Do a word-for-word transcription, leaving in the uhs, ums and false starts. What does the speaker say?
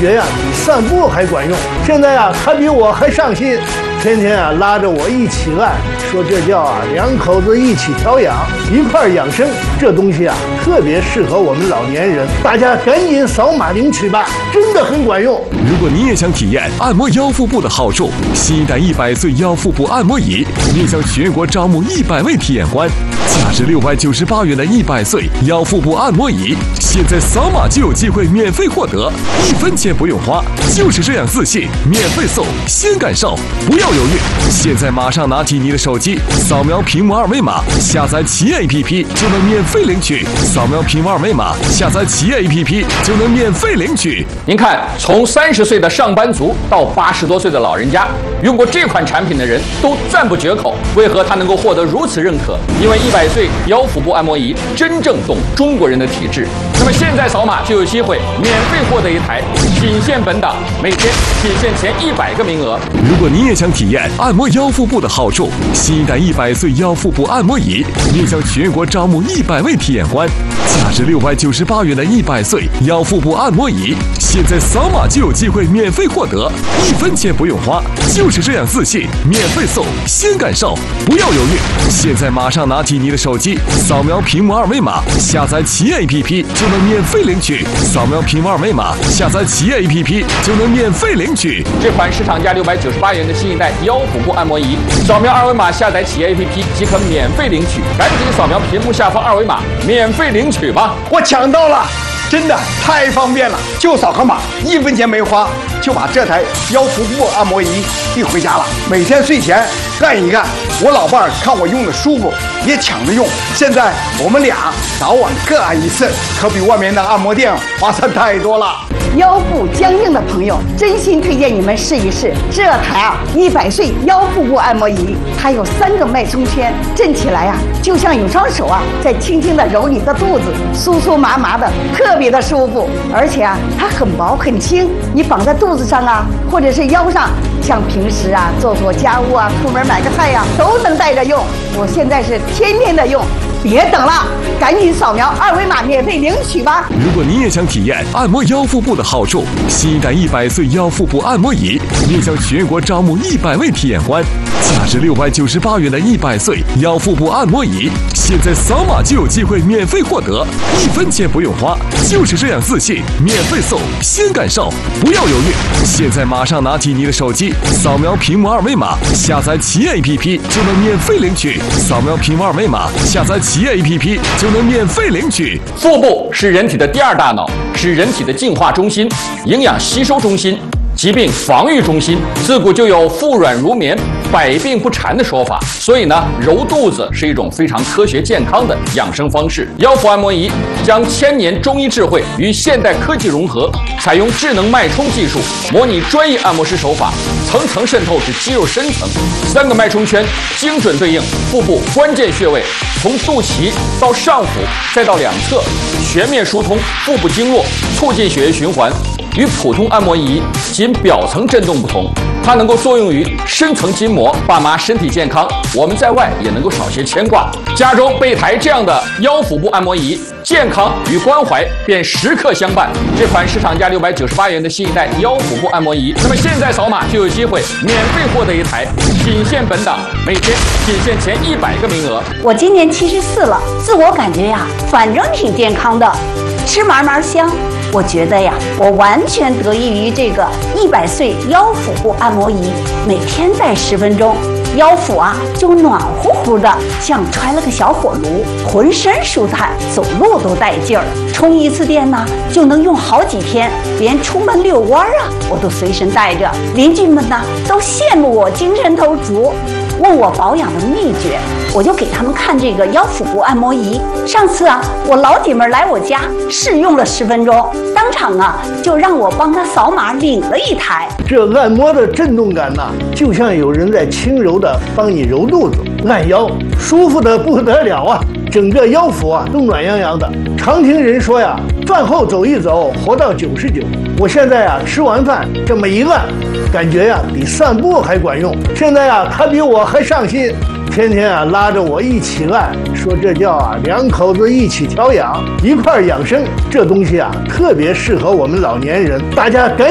觉呀比散步还管用。现在呀，他比我还上心，天天啊拉着我一起按，说这叫啊两口子一起调养，一块养生。这东西啊特别适合我们老年人，大家赶紧扫码领取吧，真的很管用。 如果你也想体验按摩腰腹部的好处，新一代一百岁腰腹部按摩仪面向全国招募一百位体验官，价值六百九十八元的一百岁腰腹部按摩仪，现在扫码就有机会免费获得，一分钱不用花，就是这样自信，免费送，先感受，不要犹豫，现在马上拿起你的手机，扫描屏幕二维码，下载企业 A P P 就能免费领取。扫描屏幕二维码，下载企业 A P P 就能免费领取。 您看，从三十岁的上班族到八十多岁的老人家，用过这款产品的人都赞不绝口。为何它能够获得如此认可？因为一百岁腰腹部按摩仪真正懂中国人的体质。那么现在扫码就有机会免费获得一台，仅限本档，每天仅限前一百个名额。 如果你也想体验按摩腰腹部的好处，新一代一百岁腰腹部按摩仪面向全国招募一百位体验官，价值六百九十八元的一百岁腰腹部按摩仪，现在扫码就有机会免费获得，一分钱不用花，就是这样自信，免费送，先感受，不要犹豫，现在马上拿起你的手机，扫描屏幕二维码，下载企业 A P P 就能免费领取。扫描屏幕二维码，下载企业 A P P 就能免费领取。 这款市场价六百九十八元的新一代腰腹部按摩仪，扫描二维码下载企业 A P P 即可免费领取，赶紧扫描屏幕下方二维码免费领取吧！ 我抢到了，真的太方便了，就扫个码，一分钱没花，就把这台腰腹部按摩仪递回家了。每天睡前干一干，我老伴儿看我用的舒服，也抢着用。现在我们俩早晚各按一次，可比外面的按摩店划算太多了。 腰部僵硬的朋友，真心推荐你们试一试这台啊一百岁腰腹部按摩仪。它有三个脉冲圈，震起来啊，就像有双手啊在轻轻的揉你的肚子，酥酥麻麻的，特别的舒服。而且啊，它很薄很轻，你绑在肚子上啊，或者是腰上，像平时啊做做家务啊，出门买个菜呀、啊，都能带着用。我现在是天天的用。别等了，赶紧扫描二维码免费领取吧！ 如果你也想体验按摩腰腹部的好处，新一代一百岁腰腹部按摩仪面向全国招募一百位体验官，价值六百九十八元的一百岁腰腹部按摩仪，现在扫码就有机会免费获得，一分钱不用花，就是这样自信，免费送，先感受，不要犹豫，现在马上拿起你的手机，扫描屏幕二维码，下载企业 A P P 就能免费领取。扫描屏幕二维码，下载企业 A P P 就能免费领取。 腹部是人体的第二大脑，是人体的净化中心、营养吸收中心、疾病防御中心。自古就有腹软如绵，百病不缠的说法，所以呢，揉肚子是一种非常科学健康的养生方式。腰腹按摩仪将千年中医智慧与现代科技融合，采用智能脉冲技术，模拟专业按摩师手法，层层渗透至肌肉深层。三个脉冲圈精准对应腹部关键穴位，从肚脐到上腹，再到两侧，全面疏通腹部经络，促进血液循环。与普通按摩仪仅表层震动不同，它能够作用于深层筋膜。爸妈身体健康，我们在外也能够少些牵挂。家中备台这样的腰腹部按摩仪，健康与关怀便时刻相伴。这款市场价六百九十八元的新一代腰腹部按摩仪，那么现在扫码就有机会免费获得一台，仅限本档，每天仅限前一百个名额。 我今年七十四了，自我感觉呀，反正挺健康的，吃嘛嘛香。我觉得呀，我完全得益于这个一百岁腰腹部按摩仪，每天戴十分钟，腰腹啊就暖乎乎的，像揣了个小火炉，浑身舒坦，走路都带劲儿。充一次电呢，就能用好几天，连出门遛弯啊，我都随身带着。邻居们呢都羡慕我精神头足，问我保养的秘诀，我就给他们看这个腰腹部按摩仪。上次啊，我老姐妹来我家试用了十分钟，当场啊就让我帮她扫码领了一台。 这按摩的震动感呐、啊，就像有人在轻柔的帮你揉肚子、按腰，舒服的不得了啊！整个腰腹啊都暖洋洋的。常听人说呀，饭后走一走，活到九十九。我现在啊吃完饭这么一按，感觉呀比散步还管用。现在啊他比我还上心，天天啊拉着我一起按，说这叫啊两口子一起调养，一块养生。这东西啊特别适合我们老年人，大家赶